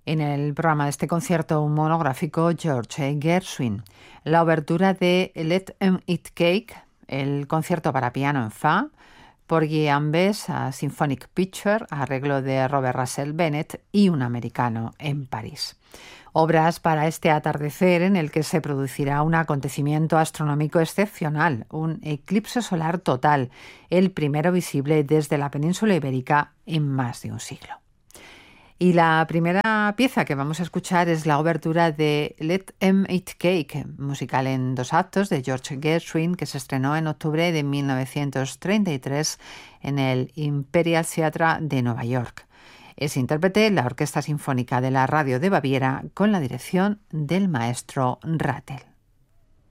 En el programa de este concierto monográfico, George Gershwin, la obertura de Let 'Em Eat Cake, el concierto para piano en fa, Porgy and Bess, a Symphonic Picture, arreglo de Robert Russell Bennett, y Un americano en París. Obras para este atardecer en el que se producirá un acontecimiento astronómico excepcional, un eclipse solar total, el primero visible desde la península ibérica en más de un siglo. Y la primera pieza que vamos a escuchar es la obertura de Let 'Em Eat Cake, musical en 2 actos de George Gershwin, que se estrenó en octubre de 1933 en el Imperial Theatre de Nueva York. Es intérprete la Orquesta Sinfónica de la Radio de Baviera con la dirección del maestro Rattel.